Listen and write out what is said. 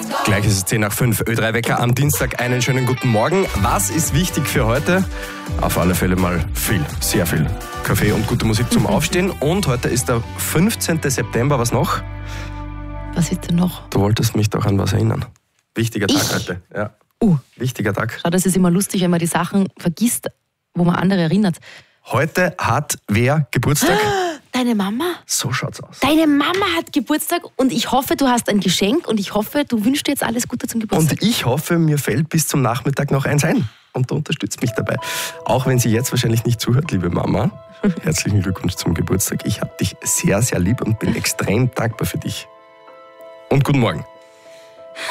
Gleich ist es 10:05, Ö3-Wecker am Dienstag. Einen schönen guten Morgen. Was ist wichtig für heute? Auf alle Fälle mal viel, sehr viel Kaffee und gute Musik zum Aufstehen. Und heute ist der 15. September. Was noch? Was ist denn noch? Du wolltest mich doch an was erinnern. Wichtiger Tag heute. Ja. Wichtiger Tag. Schau, das ist immer lustig, wenn man die Sachen vergisst, wo man andere erinnert. Heute hat wer Geburtstag? Deine Mama? So schaut's aus. Deine Mama hat Geburtstag und ich hoffe, du hast ein Geschenk und ich hoffe, du wünschst dir jetzt alles Gute zum Geburtstag. Und ich hoffe, mir fällt bis zum Nachmittag noch eins ein. Und du unterstützt mich dabei. Auch wenn sie jetzt wahrscheinlich nicht zuhört, liebe Mama. Herzlichen Glückwunsch zum Geburtstag. Ich habe dich sehr, sehr lieb und bin extrem dankbar für dich. Und guten Morgen.